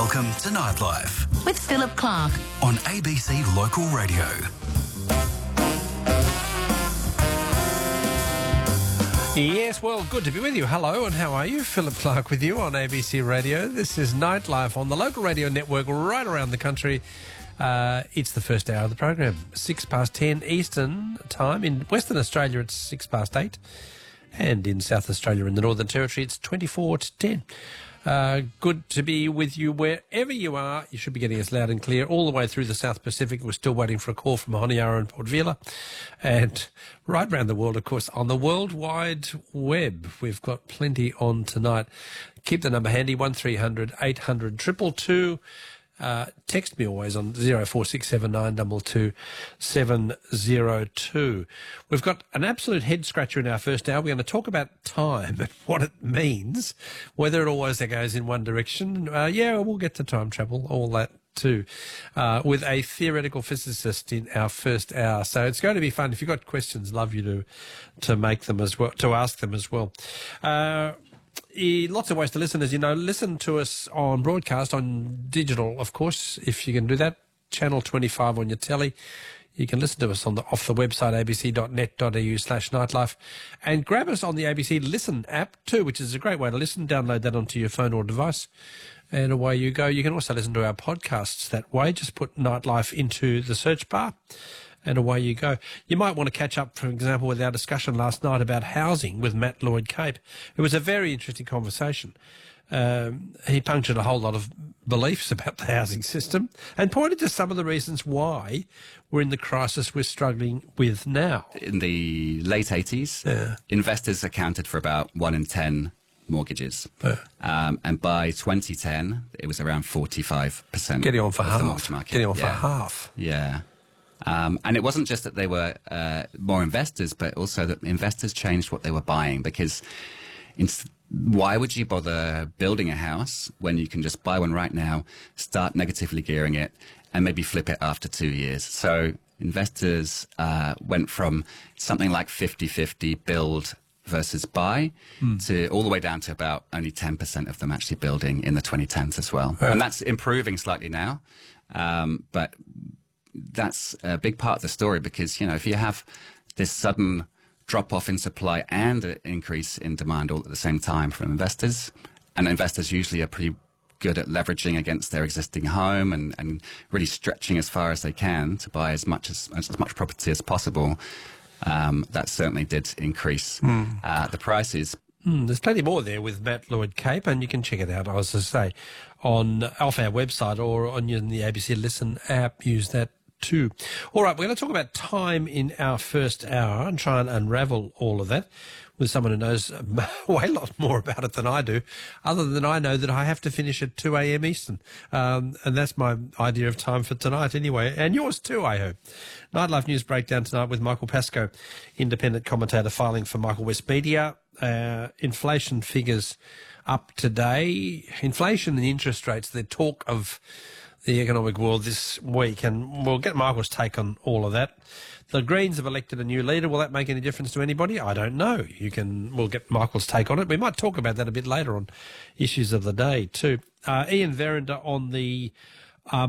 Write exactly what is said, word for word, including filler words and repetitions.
Welcome to Nightlife with Philip Clark on A B C Local Radio. Yes, well, good to be with you. Hello, and how are you? Philip Clark with you on A B C Radio. This is Nightlife on the local radio network right around the country. Uh, it's the first hour of the program, six past ten Eastern time. In Western Australia, it's six past eight. And in South Australia, in the Northern Territory, it's twenty-four to ten. Uh, good to be with you wherever you are. You should be getting us loud and clear all the way through the South Pacific. We're still waiting for a call from Honiara and Port Vila. And right around the world, of course, on the World Wide Web. We've got plenty on tonight. Keep the number handy, one three hundred eight hundred two two two. Uh, text me always on zero four six seven nine two two seven zero two. We've got an absolute head scratcher in our first hour. We're going to talk about time and what it means, whether it always goes in one direction. Uh, yeah, we'll get to time travel, all that too, uh, with a theoretical physicist in our first hour. So it's going to be fun. If you've got questions, love you to to make them as well, to ask them as well. Uh, Lots of ways to listen, as you know. Listen to us on broadcast, on digital, of course, if you can do that. Channel twenty-five on your telly. You can listen to us on the off the website, abc.net.au slash nightlife. And grab us on the A B C Listen app too, which is a great way to listen. Download that onto your phone or device, and away you go. You can also listen to our podcasts that way. Just put Nightlife into the search bar, and away you go. You might want to catch up, for example, with our discussion last night about housing with Matt Lloyd-Cape. It was a very interesting conversation. Um, he punctured a whole lot of beliefs about the housing system and pointed to some of the reasons why we're in the crisis we're struggling with now. In the late eighties, yeah. investors accounted for about one in ten mortgages. Yeah. Um, and by twenty ten, it was around forty-five percent. Getting on for of half. The mortgage market. Getting on yeah. for half. Yeah. Um, and it wasn't just that they were uh, more investors, but also that investors changed what they were buying. Because inst- why would you bother building a house when you can just buy one right now, start negatively gearing it, and maybe flip it after two years? So investors uh, went from something like fifty-fifty build versus buy mm. to all the way down to about only ten percent of them actually building in the twenty tens as well. Right. And that's improving slightly now. Um, but that's a big part of the story, because, you know, if you have this sudden drop-off in supply and an increase in demand all at the same time from investors, and investors usually are pretty good at leveraging against their existing home and, and really stretching as far as they can to buy as much as, as much property as possible, um, that certainly did increase mm. uh, the prices. Mm, there's plenty more there with Matt Lloyd-Cape, and you can check it out, I was to say, on off our website or on the A B C Listen app. Use that too. All right, we're going to talk about time in our first hour and try and unravel all of that with someone who knows way a lot more about it than I do, other than I know that I have to finish at two a.m. Eastern. Um, and that's my idea of time for tonight anyway, and yours too, I hope. Nightlife News Breakdown tonight with Michael Pascoe, independent commentator filing for Michael West Media. Uh, inflation figures up today. Inflation and interest rates, the talk of the economic world this week, and we'll get Michael's take on all of that. The Greens have elected a new leader. Will that make any difference to anybody? I don't know. You can. We'll get Michael's take on it. We might talk about that a bit later on issues of the day too. Uh, Ian Verrinder on the